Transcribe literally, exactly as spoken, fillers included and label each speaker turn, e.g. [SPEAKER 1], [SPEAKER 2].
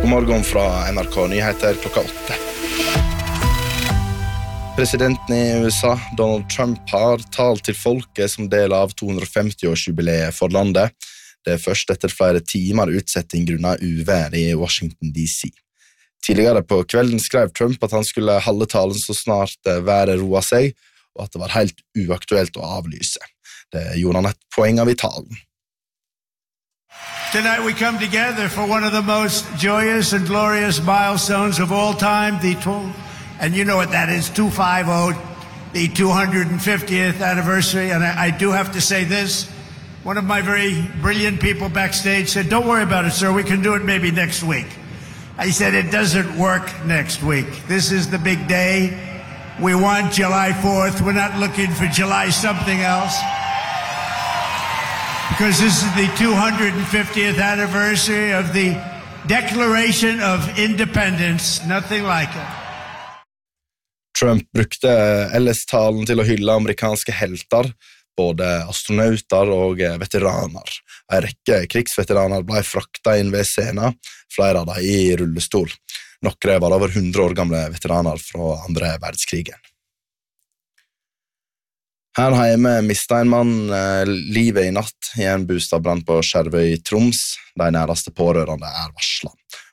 [SPEAKER 1] God morgen fra N R K Nyheter klokka åtte. Presidenten i U S A, Donald Trump, har talt til folket som del av to hundre og femti-årsjubileet for landet. Det er først etter flere timer utsetting grunnet uvær i Washington D C. Tidligere på kvelden skrev Trump at han skulle holde talen så snart været roa seg, og at det var helt uaktuelt å avlyse. Det gjorde han et poeng av i talen.
[SPEAKER 2] Tonight we come together for one of the most joyous and glorious milestones of all time, the tw- and you know what that is, two fifty, the two hundred fiftieth anniversary. And I, I do have to say this, one of my very brilliant people backstage said, don't worry about it, sir, we can do it maybe next week. I said, it doesn't work next week. This is the big day. We want July fourth. We're not looking for July something else. Because this is the two hundred fiftieth anniversary of the Declaration of Independence. Nothing like it.
[SPEAKER 1] Trump brukte ellers-talen til å hylle amerikanske helter, både astronauter og veteraner. En rekke krigsveteraner ble frakta inn ved scenen, flere av dem i rullestol. Nokre var over hundre år gamle veteraner fra andre verdenskrigen. Her hjemme mistet en mann eh, livet i natt i en bostadbrann på Skjervøy i Troms. De næreste pårørende er varslet.